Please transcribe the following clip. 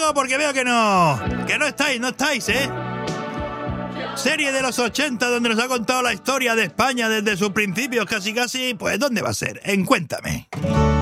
conmigo porque veo que no estáis, ¿eh? Serie de los 80 donde nos ha contado la historia de España desde sus principios casi, pues ¿dónde va a ser? En Cuéntame.